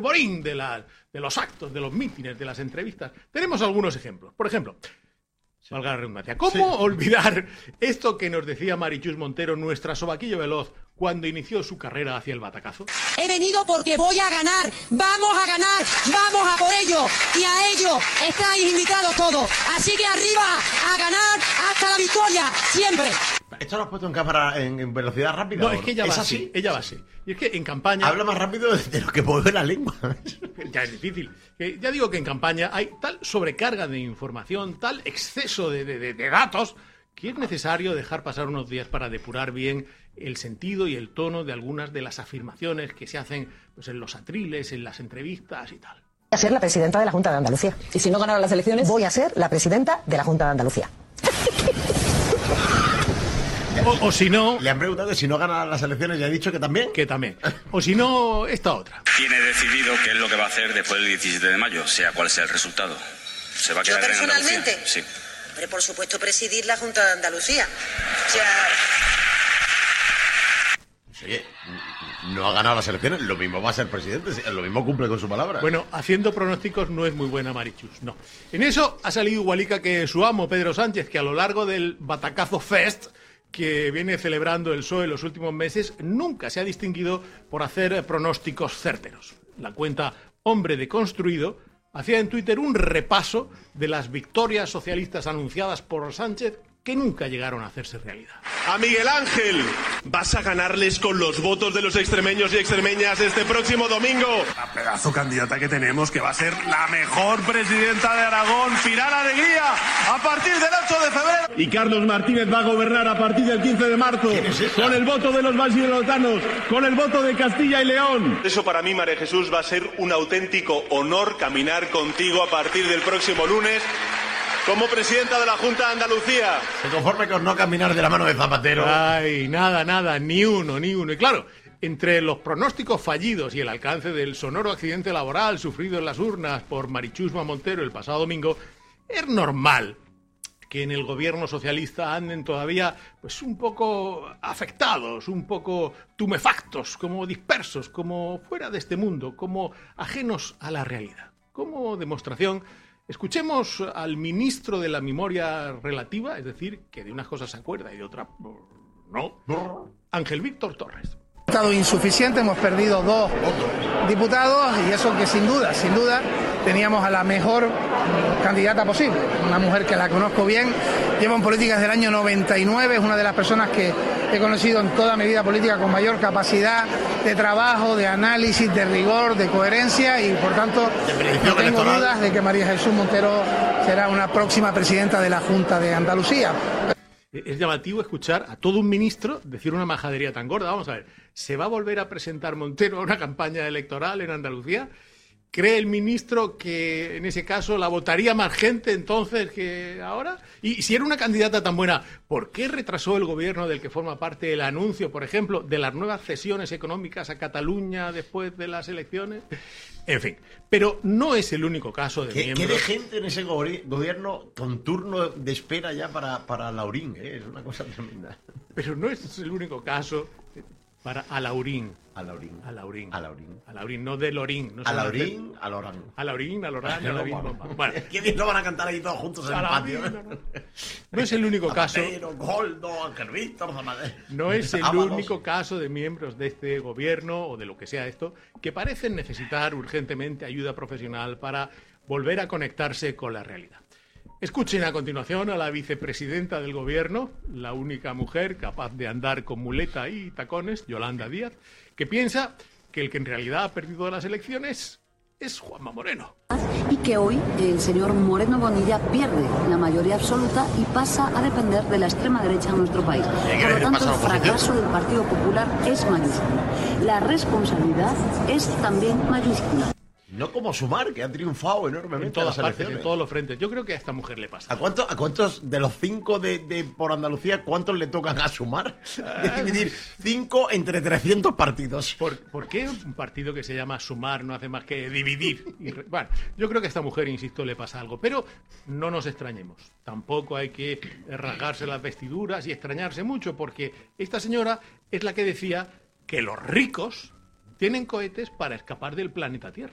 polvorín de los actos, de los mítines, de las entrevistas. Tenemos algunos ejemplos. Por ejemplo, valga la redundancia, ¿cómo olvidar esto que nos decía Marichus Montero, nuestra sobaquillo veloz, cuando inició su carrera hacia el batacazo? He venido porque voy a ganar, vamos a ganar, vamos a por ello, y a ello estáis invitados todos. Así que arriba, a ganar hasta la victoria, siempre. ¿Esto lo has puesto en cámara en velocidad rápida? No, es que ella va así, ella va así. Y es que en campaña... Habla más rápido de lo que mueve la lengua. Ya es difícil. Ya digo que en campaña hay tal sobrecarga de información, tal exceso de datos, que es necesario dejar pasar unos días para depurar bien el sentido y el tono de algunas de las afirmaciones que se hacen pues, en los atriles, en las entrevistas y tal. Voy a ser la presidenta de la Junta de Andalucía. ¿Y si no ganaron las elecciones? Voy a ser la presidenta de la Junta de Andalucía. O si no... Le han preguntado que si no gana las elecciones y ha dicho que también. Que también. O si no, esta otra. Tiene decidido qué es lo que va a hacer después del 17 de mayo, sea cual sea el resultado. ¿Se va a quedar ¿Yo personalmente? en Andalucía? Sí. Hombre, por supuesto, presidir la Junta de Andalucía. O sea... Oye, no ha ganado las elecciones, lo mismo va a ser presidente, lo mismo cumple con su palabra. Bueno, haciendo pronósticos no es muy buena Marichus, no. En eso ha salido igualica que su amo, Pedro Sánchez, que a lo largo del Batacazo Fest que viene celebrando el PSOE en los últimos meses, nunca se ha distinguido por hacer pronósticos certeros. La cuenta Hombre Deconstruido hacía en Twitter un repaso de las victorias socialistas anunciadas por Sánchez que nunca llegaron a hacerse realidad. A Miguel Ángel, vas a ganarles con los votos de los extremeños y extremeñas este próximo domingo. La pedazo candidata que tenemos, que va a ser la mejor presidenta de Aragón. Final alegría a partir del 8 de febrero. Y Carlos Martínez va a gobernar a partir del 15 de marzo. Con el voto de los vallisoletanos, con el voto de Castilla y León. Eso para mí, María Jesús, va a ser un auténtico honor caminar contigo a partir del próximo lunes como presidenta de la Junta de Andalucía. Se conforme con no caminar de la mano de Zapatero. Ay, nada, ni uno. Y claro, entre los pronósticos fallidos y el alcance del sonoro accidente laboral sufrido en las urnas por Marichus Montero el pasado domingo, es normal que en el gobierno socialista anden todavía pues un poco afectados, un poco tumefactos, como dispersos, como fuera de este mundo, como ajenos a la realidad. Como demostración, escuchemos al ministro de la memoria relativa, es decir, que de unas cosas se acuerda y de otras no, Ángel Víctor Torres. Ha estado insuficiente, hemos perdido 2 diputados y eso que sin duda teníamos a la mejor candidata posible, una mujer que la conozco bien, lleva en política desde el año 99, es una de las personas que he conocido en toda mi vida política con mayor capacidad de trabajo, de análisis, de rigor, de coherencia y por tanto no tengo dudas de que María Jesús Montero será una próxima presidenta de la Junta de Andalucía. Es llamativo escuchar a todo un ministro decir una majadería tan gorda. Vamos a ver, ¿se va a volver a presentar Montero a una campaña electoral en Andalucía? ¿Cree el ministro que en ese caso la votaría más gente entonces que ahora? Y si era una candidata tan buena, ¿por qué retrasó el gobierno del que forma parte el anuncio, por ejemplo, de las nuevas cesiones económicas a Cataluña después de las elecciones? En fin, pero no es el único caso de miembros... ¿Qué de gente en ese gobierno con turno de espera ya para Laurín? Es una cosa tremenda. Pero no es el único caso para Alaurín. Alaurín, no de Lorín. No Alaurín, Alorán. Bueno, ¿Qué bien lo van a cantar ahí todos juntos en el patio? No es el único caso. Goldo, Ángel Víctor, Zapatero. No es el único caso de miembros de este gobierno o de lo que sea esto que parecen necesitar urgentemente ayuda profesional para volver a conectarse con la realidad. Escuchen a continuación a la vicepresidenta del gobierno, la única mujer capaz de andar con muleta y tacones, Yolanda Díaz, que piensa que el que en realidad ha perdido las elecciones es Juanma Moreno. Y que hoy el señor Moreno Bonilla pierde la mayoría absoluta y pasa a depender de la extrema derecha en nuestro país. Por lo tanto, el fracaso del Partido Popular es mayúsculo. La responsabilidad es también mayúscula. No como Sumar, que ha triunfado enormemente en todas partes, en todos los frentes. Yo creo que a esta mujer le pasa. ¿A cuántos de los 5 de por Andalucía, cuántos le tocan a Sumar? Es decir, 5 entre 300 partidos. ¿Por qué un partido que se llama Sumar no hace más que dividir? Bueno, yo creo que a esta mujer, insisto, le pasa algo. Pero no nos extrañemos. Tampoco hay que rasgarse las vestiduras y extrañarse mucho, porque esta señora es la que decía que los ricos tienen cohetes para escapar del planeta Tierra.